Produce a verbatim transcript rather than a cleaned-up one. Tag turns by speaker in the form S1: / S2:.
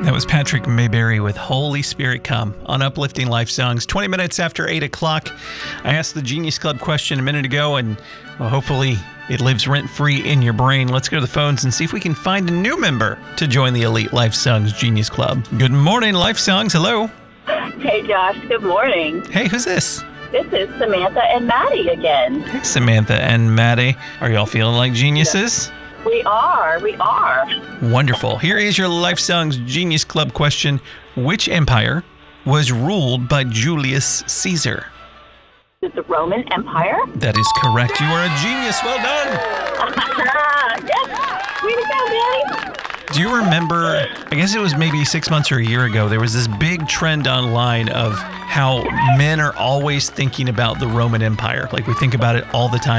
S1: That was Patrick Mayberry with Holy Spirit Come on Uplifting Life Songs. twenty minutes after eight o'clock. I asked the Genius Club question a minute ago, and well, hopefully it lives rent-free in your brain. Let's go to the phones and see if we can find a new member to join the Elite Life Songs Genius Club. Good morning, Life Songs. Hello.
S2: Hey, Josh. Good morning.
S1: Hey, who's this?
S2: This is Samantha and Maddie again.
S1: Hey, Samantha and Maddie. Are y'all feeling like geniuses?
S2: We are. We are.
S1: Wonderful. Here is your Life Songs Genius Club question. Which empire was ruled by Julius Caesar?
S2: Is it the Roman Empire?
S1: That is correct. You are a genius. Well done.
S2: Yes. Way to go, Maddie.
S1: Do you remember, I guess it was maybe six months or a year ago, there was this big trend online of how men are always thinking about the Roman Empire. Like we think about it all the time.